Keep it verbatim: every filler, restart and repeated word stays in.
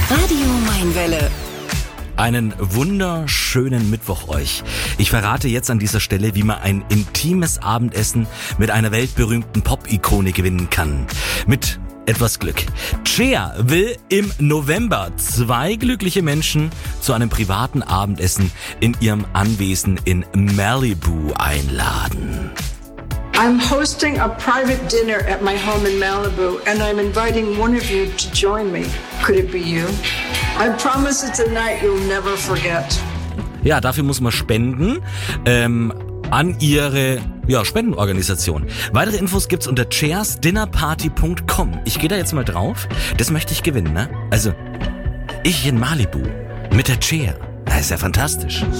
Radio Mainwelle. Einen wunderschönen Mittwoch euch. Ich verrate jetzt an dieser Stelle, wie man ein intimes Abendessen mit einer weltberühmten Pop-Ikone gewinnen kann. Mit etwas Glück. Cher will im November zwei glückliche Menschen zu einem privaten Abendessen in ihrem Anwesen in Malibu einladen. I'm hosting a private dinner at my home in Malibu, and I'm inviting one of you to join me. Could it be you? I promise it's a night you'll never forget. Ja, dafür muss man spenden ähm, an ihre ja, Spendenorganisation. Weitere Infos gibt's unter chairs dinner party punkt com. Ich gehe da jetzt mal drauf. Das möchte ich gewinnen, ne? Also, ich in Malibu mit der Cher. Das ist ja fantastisch.